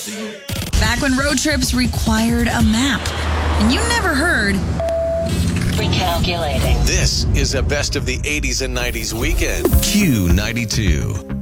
Back when road trips required a map, and you never heard. Recalculating. This is a best of the 80s and 90s weekend. Q92.